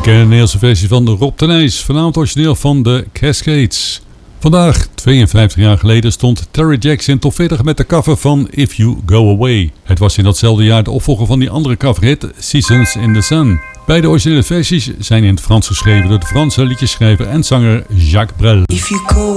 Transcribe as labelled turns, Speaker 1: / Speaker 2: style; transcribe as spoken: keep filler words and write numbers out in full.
Speaker 1: bekende Nederlandse versie van de Rob de Nijs, vanavond origineel van de Cascades. Vandaag, tweeënvijftig jaar geleden, stond Terry Jacks in top veertig met de cover van If You Go Away. Het was in datzelfde jaar de opvolger van die andere coverhit, Seasons in the Sun. Beide originele versies zijn in het Frans geschreven door de Franse liedjeschrijver en zanger Jacques Brel.
Speaker 2: If you go